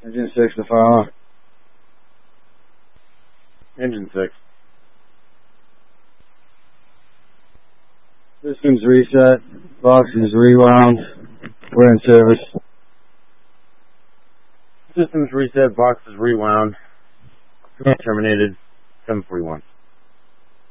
Engine 6 to fire. Engine 6. Systems reset. Boxes rewound. We're in service. Systems reset. Boxes rewound. Command terminated. 741.